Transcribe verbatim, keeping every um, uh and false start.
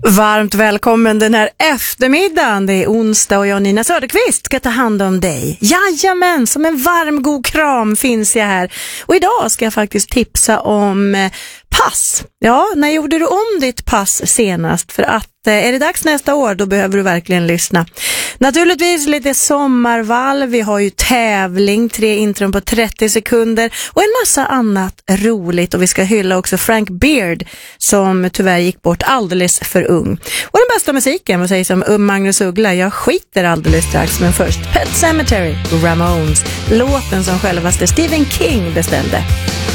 Varmt välkommen den här eftermiddagen. Det är onsdag och jag, Nina Söderqvist, ska ta hand om dig. Jajamän, som en varm god kram finns jag här. Och idag ska jag faktiskt tipsa om eh, pass. Ja, när gjorde du om ditt pass senast? För att eh, är det dags nästa år, då behöver du verkligen lyssna. Naturligtvis lite sommarvalv. Vi har ju tävling, tre intron på trettio sekunder och en massa annat roligt. Och vi ska hylla också Frank Beard som tyvärr gick bort alldeles för ung. Och den bästa musiken, vad sägs om Magnus Uggla? Jag skiter alldeles strax, men först Pet Sematary, Ramones, låten som självaste Stephen King beställde.